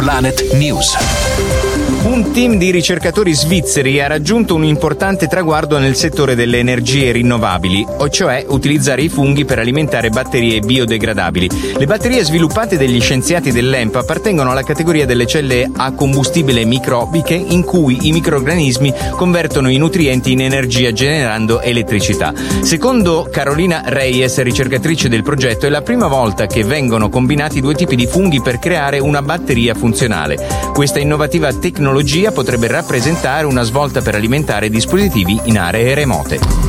Planet News. Un team di ricercatori svizzeri ha raggiunto un importante traguardo nel settore delle energie rinnovabili, o cioè utilizzare i funghi per alimentare batterie biodegradabili. Le batterie sviluppate dagli scienziati dell'ENP appartengono alla categoria delle celle a combustibile microbiche, in cui i microrganismi convertono i nutrienti in energia generando elettricità. Secondo Carolina Reyes, ricercatrice del progetto, è la prima volta che vengono combinati due tipi di funghi per creare una batteria funzionale. Questa innovativa tecnologia potrebbe rappresentare una svolta per alimentare dispositivi in aree remote.